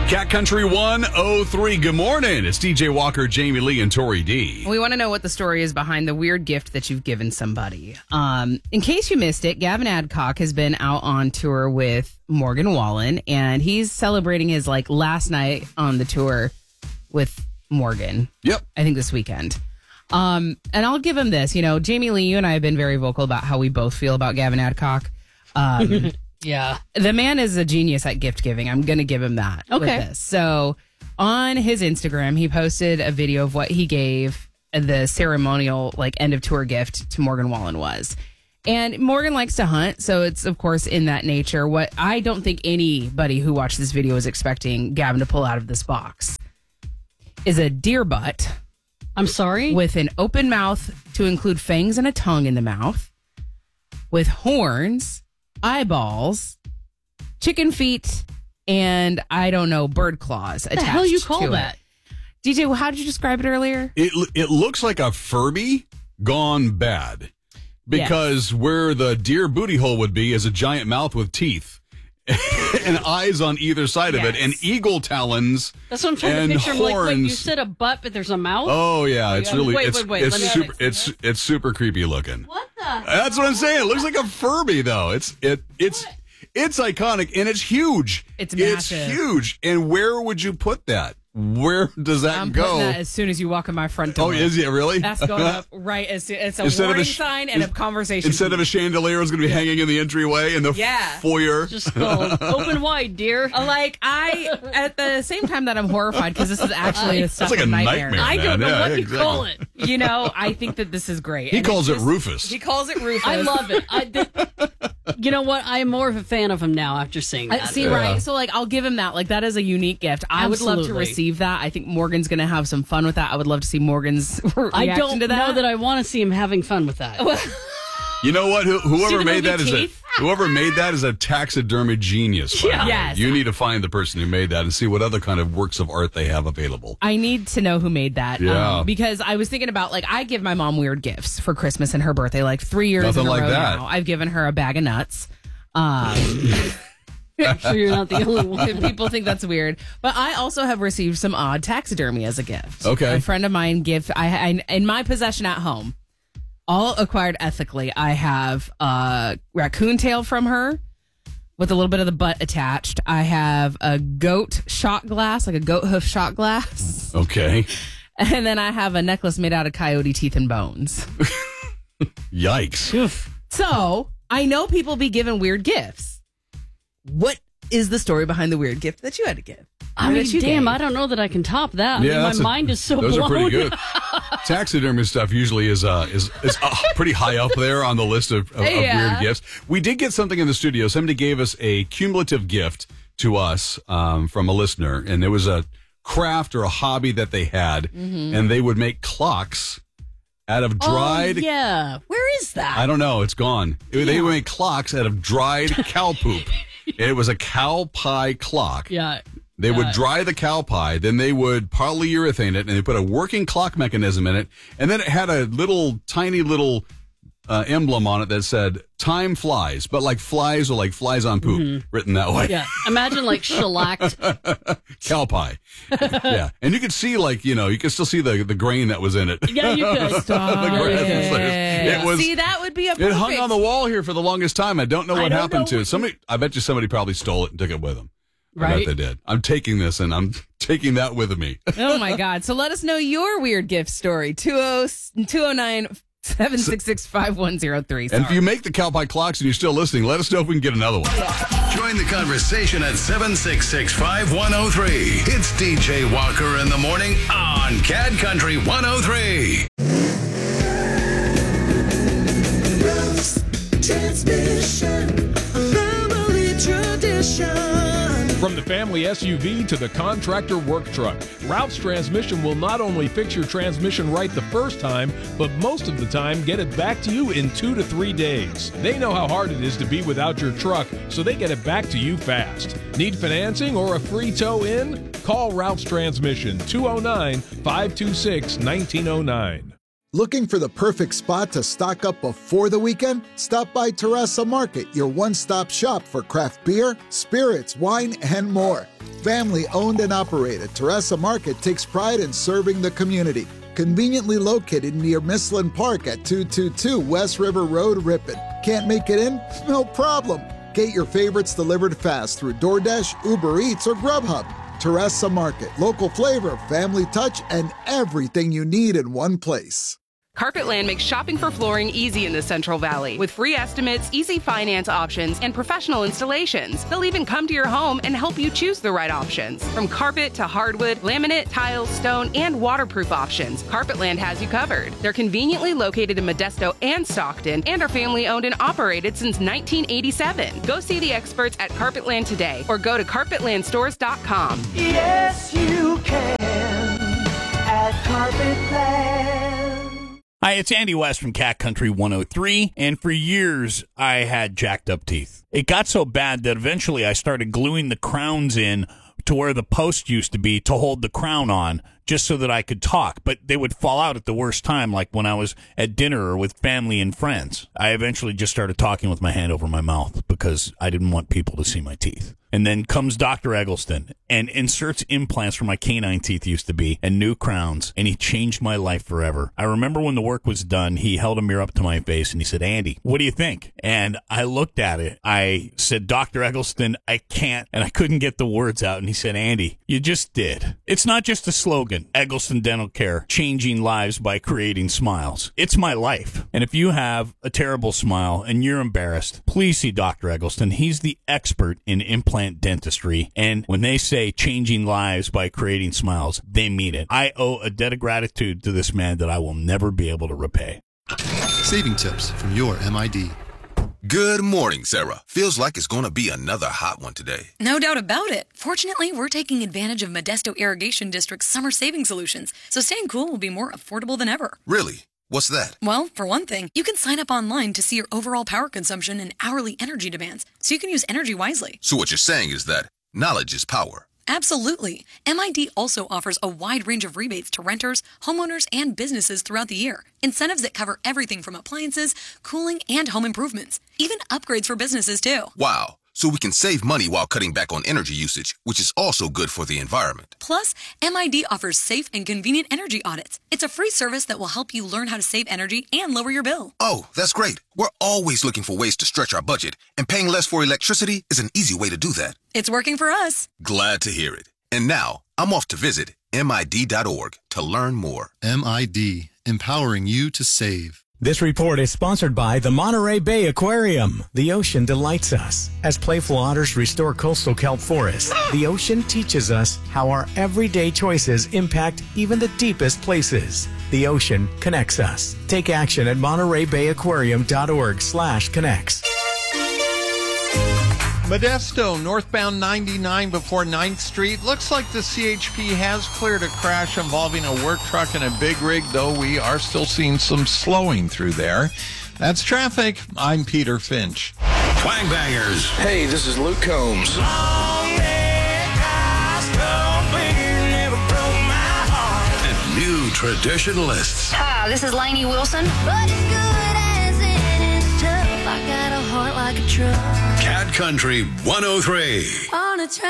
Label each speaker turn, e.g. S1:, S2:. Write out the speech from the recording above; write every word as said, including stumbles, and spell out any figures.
S1: Cat Country one oh three. Good morning. It's D J Walker, Jamie Lee, and Tori D.
S2: We want to know what the story is behind the weird gift that you've given somebody. Um, in case you missed it, Gavin Adcock has been out on tour with Morgan Wallen, and he's celebrating his like last night on the tour with Morgan.
S1: Yep.
S2: I think this weekend. Um, and I'll give him this. You know, Jamie Lee, you and I have been very vocal about how we both feel about Gavin Adcock. Um,
S3: yeah.
S2: The man is a genius at gift giving. I'm going to give him that.
S3: Okay.
S2: With this. So on his Instagram, he posted a video of what he gave the ceremonial, like, end of tour gift to Morgan Wallen was. And Morgan likes to hunt, so it's, of course, in that nature. What I don't think anybody who watched this video is expecting Gavin to pull out of this box is a deer butt.
S3: I'm sorry?
S2: With an open mouth to include fangs and a tongue in the mouth, with horns, eyeballs, chicken feet, and I don't know, bird claws attached.
S3: What the hell you call
S2: to
S3: that?
S2: It. D J, how did you describe it earlier?
S1: It it looks like a Furby gone bad. Because yes. Where the deer booty hole would be is a giant mouth with teeth and eyes on either side yes. of it, and eagle talons.
S3: That's what I'm trying to picture. I'm like, wait, you said a butt, but there's a mouth?
S1: Oh yeah, it's really
S3: wait,
S1: it's
S3: wait, wait,
S1: it's super it's it's super creepy looking.
S3: What the?
S1: That's what I'm saying. It looks like a Furby though. It's it it's what? It's iconic and it's huge.
S2: It's massive.
S1: It's huge. And where would you put that? Where does that
S2: I'm
S1: go?
S2: Putting that as soon as you walk in my front door.
S1: Oh, is it really?
S2: That's going up right as soon. It's a
S1: instead
S2: warning
S1: of a sh-
S2: sign and a conversation.
S1: Instead of a chandelier, it's going to be hanging in the entryway in the
S2: yeah.
S1: foyer.
S3: Just go open wide, dear.
S2: Like I, at the same time that I'm horrified because this is actually a stuff
S1: like a
S2: of nightmare.
S1: nightmare.
S3: I don't know
S1: yeah,
S3: what
S1: yeah,
S3: you
S1: exactly.
S3: call it.
S2: You know, I think that this is great.
S1: He
S2: and
S1: calls it
S2: just,
S1: Rufus.
S2: He calls it Rufus.
S3: I love it. I, th- you know what? I am more of a fan of him now after seeing that.
S2: I, see,
S1: yeah.
S2: right? So, like, I'll give him that. Like, that is a unique gift. I
S3: Absolutely.
S2: would love to receive that. I think Morgan's going to have some fun with that. I would love to see Morgan's reaction
S3: I don't
S2: to that.
S3: know that I want to see him having fun with that.
S1: You know what? Who, whoever made that is a
S2: teeth?
S1: whoever made that is a taxidermy genius.
S3: Yeah.
S2: Yes.
S1: You need to find the person who made that and see what other kind of works of art they have available.
S2: I need to know who made that.
S1: Yeah.
S2: Um, because I was thinking about, like, I give my mom weird gifts for Christmas and her birthday, like three years
S1: Nothing
S2: in a
S1: like
S2: row
S1: that.
S2: now. I've given her a bag of nuts. Um,
S3: I'm sure you're not the only one.
S2: People think that's weird, but I also have received some odd taxidermy as a gift.
S1: Okay.
S2: A friend of mine gift I, I in my possession at home, all acquired ethically. I have a raccoon tail from her with a little bit of the butt attached. I have a goat shot glass, like a goat hoof shot glass.
S1: Okay.
S2: And then I have a necklace made out of coyote teeth and bones.
S1: Yikes.
S2: So I know people be given weird gifts. What is the story behind the weird gift that you had to give?
S3: I
S2: Or
S3: mean,
S2: that you
S3: damn,
S2: gave?
S3: I don't know that I can top that. I
S1: Yeah,
S3: mean, my
S1: that's a-
S3: mind is so
S1: Those
S3: blown.
S1: are pretty good. Taxidermy stuff usually is uh, is is uh, pretty high up there on the list of, of,
S2: Yeah.
S1: of weird gifts. We did get something in the studio. Somebody gave us a cumulative gift to us um, from a listener, and it was a craft or a hobby that they had,
S2: Mm-hmm.
S1: and they would make clocks out of dried.
S3: Oh, yeah. Where is that?
S1: I don't know. It's gone. They would make clocks out of dried cow poop. It was a cow pie clock.
S3: Yeah.
S1: They
S3: Yeah.
S1: would dry the cow pie, then they would polyurethane it, and they put a working clock mechanism in it, and then it had a little, tiny little uh, emblem on it that said, time flies, but like flies or like flies on poop,
S3: Mm-hmm.
S1: written that way.
S3: Yeah. Imagine like shellacked.
S1: Cow pie. Yeah. And you could see, like, you know, you could still see the, the grain that was in it.
S3: Yeah, you could.
S2: Stop
S1: The grass was
S2: it.
S1: there. It was-
S2: See, that would be a
S1: It
S2: perfect.
S1: hung on the wall here for the longest time. I don't know what
S3: I don't
S1: happened
S3: know
S1: to it.
S3: what-
S1: Somebody, I bet you somebody probably stole it and took it with them. I
S3: Right?
S1: bet they did. I'm taking this and I'm taking that with me.
S2: Oh my God. So let us know your weird gift story. two oh nine, seven six six, five one oh three.
S1: And if you make the cow pie clocks and you're still listening, let us know if we can get another one.
S4: Join the conversation at seven six six, five one oh three. It's D J Walker in the morning on Cat Country one oh three.
S5: Roots, transmission, family tradition.
S6: From the family S U V to the contractor work truck, Ralph's Transmission will not only fix your transmission right the first time, but most of the time get it back to you in two to three days. They know how hard it is to be without your truck, so they get it back to you fast. Need financing or a free tow in? Call Ralph's Transmission, two oh nine, five two six, one nine oh nine.
S7: Looking for the perfect spot to stock up before the weekend? Stop by Terraza Market, your one-stop shop for craft beer, spirits, wine, and more. Family-owned and operated, Terraza Market takes pride in serving the community. Conveniently located near Mislin Park at two two two West River Road, Ripon. Can't make it in? No problem. Get your favorites delivered fast through DoorDash, Uber Eats, or Grubhub. Terraza Market, local flavor, family touch, and everything you need in one place.
S8: Carpetland makes shopping for flooring easy in the Central Valley with free estimates, easy finance options, and professional installations. They'll even come to your home and help you choose the right options. From carpet to hardwood, laminate, tiles, stone, and waterproof options, Carpetland has you covered. They're conveniently located in Modesto and Stockton and are family owned and operated since nineteen eighty-seven. Go see the experts at Carpetland today or go to carpetland stores dot com.
S5: Yes, you can at Carpetland.
S9: Hi, it's Andy West from Cat Country one oh three, and for years I had jacked up teeth. It got so bad that eventually I started gluing the crowns in to where the post used to be to hold the crown on, just so that I could talk, but they would fall out at the worst time, like when I was at dinner or with family and friends. I eventually just started talking with my hand over my mouth because I didn't want people to see my teeth. And then comes Doctor Eggleston and inserts implants where my canine teeth used to be and new crowns, and he changed my life forever. I remember when the work was done, he held a mirror up to my face and he said, "Andy, what do you think?" And I looked at it. I said, "Doctor Eggleston, I can't," and I couldn't get the words out. And he said, "Andy, you just did." It's not just a slogan, Eggleston Dental Care, changing lives by creating smiles. It's my life. And if you have a terrible smile and you're embarrassed, please see Doctor Eggleston. He's the expert in implant dentistry, and when they say changing lives by creating smiles, they mean it. I owe a debt of gratitude to this man that I will never be able to repay.
S10: Saving tips from your M I D.
S11: Good morning, Sarah. Feels like it's going to be another hot one today.
S12: No doubt about it. Fortunately, we're taking advantage of Modesto Irrigation District's summer saving solutions, so staying cool will be more affordable than ever.
S11: Really? What's that?
S12: Well, for one thing, you can sign up online to see your overall power consumption and hourly energy demands, so you can use energy wisely.
S11: So what you're saying is that knowledge is power.
S12: Absolutely. M I D also offers a wide range of rebates to renters, homeowners, and businesses throughout the year. Incentives that cover everything from appliances, cooling, and home improvements. Even upgrades for businesses, too.
S11: Wow. So we can save money while cutting back on energy usage, which is also good for the environment.
S12: Plus, M I D offers safe and convenient energy audits. It's a free service that will help you learn how to save energy and lower your bill.
S11: Oh, that's great. We're always looking for ways to stretch our budget, and paying less for electricity is an easy way to do that.
S12: It's working for us.
S11: Glad to hear it. And now, I'm off to visit M I D dot org to learn more.
S10: M I D, empowering you to save.
S13: This report is sponsored by the Monterey Bay Aquarium. The ocean delights us. As playful otters restore coastal kelp forests, the ocean teaches us how our everyday choices impact even the deepest places. The ocean connects us. Take action at Monterey Bay Aquarium dot org slash connects.
S14: Modesto, northbound ninety-nine before ninth Street. Looks like the C H P has cleared a crash involving a work truck and a big rig, though we are still seeing some slowing through there. That's traffic. I'm Peter Finch.
S4: Twang Bangers.
S15: Hey, this is Luke Combs.
S4: And new traditionalists.
S16: Hi, this is Lainey Wilson. But as good as it is tough, I got a heart like a truck.
S4: Cat Country one oh three.
S16: On a train.